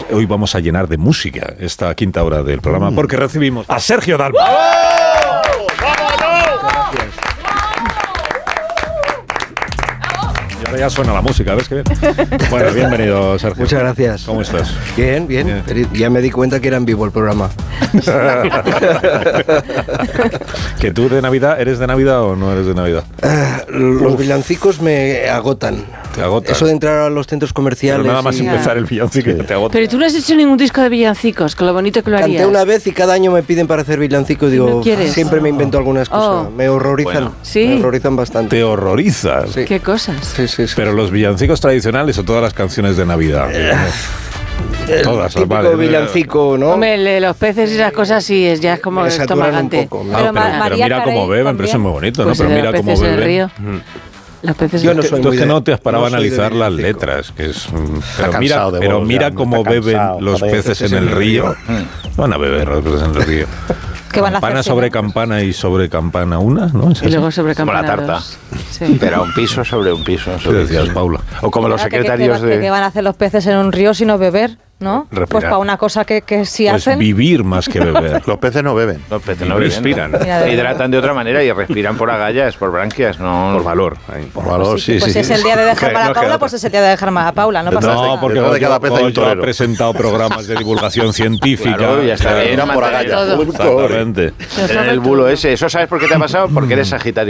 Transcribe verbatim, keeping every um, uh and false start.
hoy vamos a llenar de música esta quinta hora del programa, porque recibimos a Sergio Dalma. Y ahora ya suena la música, ¿ves qué bien? Bueno, bienvenido, Sergio. Muchas gracias. ¿Cómo estás? Bien, bien, bien. Ya me di cuenta que era en vivo el programa. ¿Que tú de Navidad, eres de Navidad o no eres de Navidad? Uh, los Uf. villancicos me agotan. Te agotan. Eso de entrar a los centros comerciales. Pero nada más y... empezar el villancico sí. te agota. Pero tú no has hecho ningún disco de villancicos, con lo bonito que lo harías. Canté una vez y cada año me piden para hacer villancicos y digo, ¿No siempre me invento algunas cosas. Oh. Me horrorizan. Bueno. ¿Sí? Me horrorizan bastante. ¿Te horrorizas? Sí. ¿Qué cosas? Sí, sí, sí. Pero los villancicos tradicionales o todas las canciones de Navidad. El todas, típico vale. villancico, ¿no? Hombre, el de los peces y esas cosas sí, es, ya es como estomagante. Poco, pero, pero, pero, pero mira cómo beben, pero eso es muy bonito, pues ¿no? Pero mira cómo beben. Los peces Yo no soy Entonces muy de, no te has parado no a analizar las letras, que es pero está mira, pero vos, mira ya, cómo beben cansado, los joder, peces en el río. No van a beber los peces en el río. ¿Qué van a campana hacer, sobre sí, campana y sobre campana una, ¿no? Y luego sobre campana como la tarta. Sí. Pero un piso sobre un piso. ¿Qué decías, Paula? O como los secretarios ¿Qué, de... ¿Qué van a hacer los peces en un río sino beber? ¿No? Respirar. Pues para una cosa que, que sí Pues hacen. vivir más que beber. Los peces no beben. Los peces no respiran. Mira, se hidratan de otra manera y respiran por agallas, por branquias, no por valor. Ahí. Por valor, sí, sí. Pues sí, si sí. es el día de dejar para no Paula, pues es el día de dejar más a Paula. No pasa No, nada. porque Después de cada yo, pez hay un yo he torero. presentado programas de divulgación científica. Claro, ya está bien. Claro. Por agallas. Exactamente. En el bulo ese. ¿Eso sabes por qué te ha pasado? Porque eres sagitario.